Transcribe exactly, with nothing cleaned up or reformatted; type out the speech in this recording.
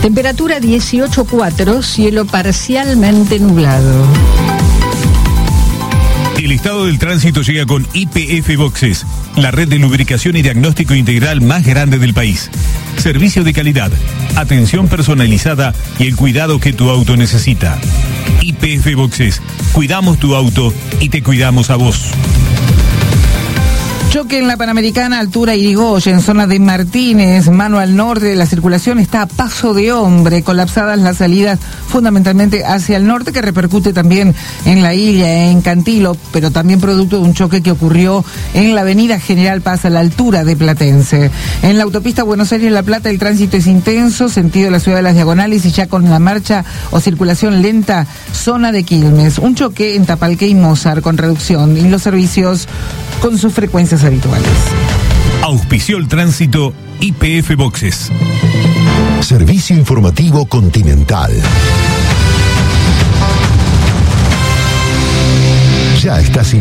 Temperatura dieciocho coma cuatro, cielo parcialmente nublado. El estado del tránsito llega con Y P F Boxes, la red de lubricación y diagnóstico integral más grande del país. Servicio de calidad, atención personalizada y el cuidado que tu auto necesita. Y P F Boxes, cuidamos tu auto y te cuidamos a vos. Choque en la Panamericana, altura Irigoyen, zona de Martínez, mano al norte. La circulación está a paso de hombre, colapsadas las salidas fundamentalmente hacia el norte, que repercute también en La Illa, en Cantilo, pero también producto de un choque que ocurrió en la avenida General Paz a la altura de Platense. En la autopista Buenos Aires-La Plata el tránsito es intenso, sentido de la ciudad de las Diagonales, y ya con la marcha o circulación lenta, zona de Quilmes. Un choque en Tapalqué y Mozart con reducción y los servicios con sus frecuencias habituales. Auspició el tránsito Y P F Boxes. Servicio informativo Continental. Ya estás